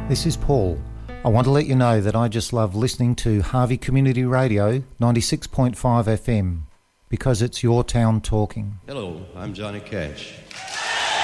This is Paul. I want to let you know that I just love listening to Harvey Community Radio 96.5 FM because it's your town talking. Hello, I'm Johnny Cash.